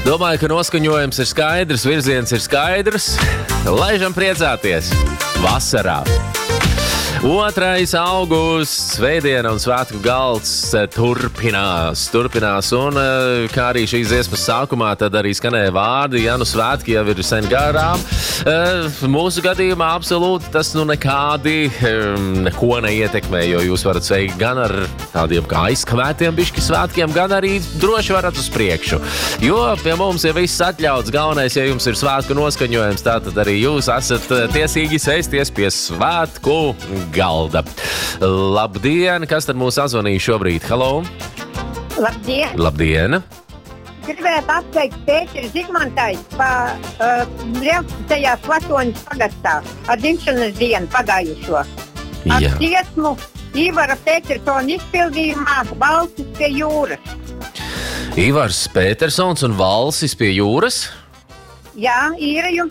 Domāju, ka noskaņojums ir skaidrs, virziens ir skaidrs. Laižam priecāties vasarā. 2. augusts, svētdiena un svētku galds turpinās. Un kā arī šīs dziesmas sākumā, tad arī skanēja vārdi, ja nu svētki jau ir sen garām. Mūsu gadījumā absolūti tas neko neietekmē, jo jūs varat sveikt gan ar tādiem kā aizkavētiem bišķi svētkiem, gan arī droši varat uz priekšu. Jo pie mums ir viss atļauts, galvenais, ja jums ir svētku noskaņojums, tātad arī jūs esat tiesīgi sēsties pie svētku galda. Labdien! Kas tad mūs sazvanīja šobrīd? Halo! Labdien! Labdien! Gribētu apsveikt Pēteri Zigmantai tajā Slatoņas pagastā ar dzimšanas dienu pagājušo. Ar dziesmu Ivara Petersona izpildījumā Valsis pie jūras. Ivars Petersons un Valsis pie jūras? Jā, Īra jums